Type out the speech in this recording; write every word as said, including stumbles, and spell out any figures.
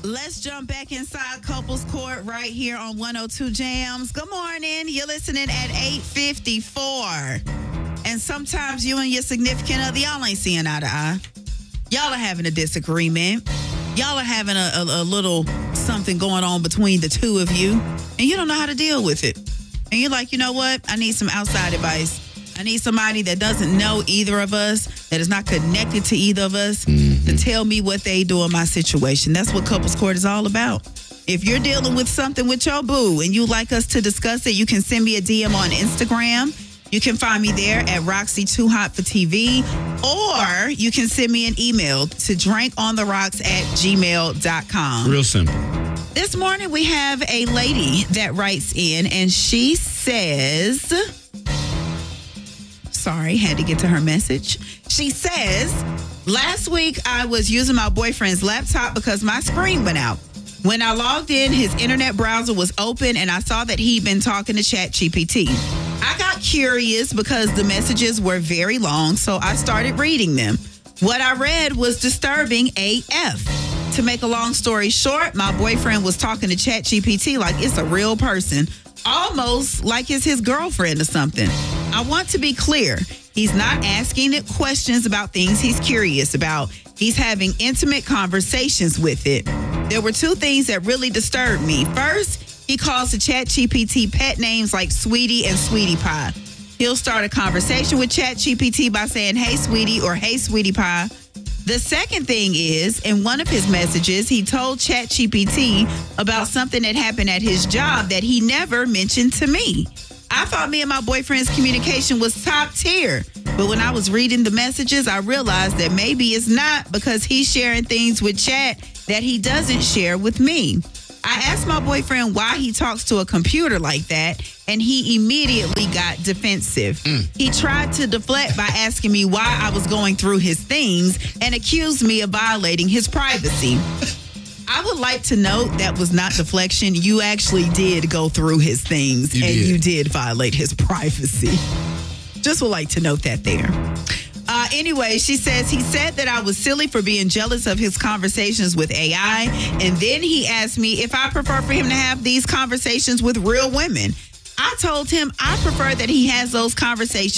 Let's jump back inside Couples Court right here on one oh two Jams. Good morning. You're listening at eight fifty-four. And sometimes you and your significant other, y'all ain't seeing eye to eye. Y'all are having a disagreement. Y'all are having a, a, a little something going on between the two of you. And you don't know how to deal with it. And you're like, you know what? I need some outside advice. I need somebody that doesn't know either of us, that is not connected to either of us, mm-hmm. to tell me what they do in my situation. That's what Couples Court is all about. If you're dealing with something with your boo and you'd like us to discuss it, you can send me a D M on Instagram. You can find me there at Roxy Too Hot for T V, or you can send me an email to drinkontherocks at gmail dot com. Real simple. This morning we have a lady that writes in, and she says, sorry, had to get to her message. She says, last week I was using my boyfriend's laptop because my screen went out. When I logged in, his internet browser was open and I saw that he'd been talking to ChatGPT. I got curious because the messages were very long, so I started reading them. What I read was disturbing A F. To make a long story short, my boyfriend was talking to ChatGPT like it's a real person, almost like it's his girlfriend or something. I want to be clear. He's not asking it questions about things he's curious about. He's having intimate conversations with it. There were two things that really disturbed me. First, he calls the ChatGPT pet names like Sweetie and Sweetie Pie. He'll start a conversation with ChatGPT by saying, hey, Sweetie, or hey, Sweetie Pie. The second thing is, in one of his messages, he told ChatGPT about something that happened at his job that he never mentioned to me. I thought me and my boyfriend's communication was top tier. But when I was reading the messages, I realized that maybe it's not because he's sharing things with Chat that he doesn't share with me. I asked my boyfriend why he talks to a computer like that, and he immediately got defensive. Mm. He tried to deflect by asking me why I was going through his things and accused me of violating his privacy. I would like to note that was not deflection. You actually did go through his things, you and did. you did violate his privacy. Just would like to note that there. Uh, anyway, she says he said that I was silly for being jealous of his conversations with A I. And then he asked me if I prefer for him to have these conversations with real women. I told him I prefer that he has those conversations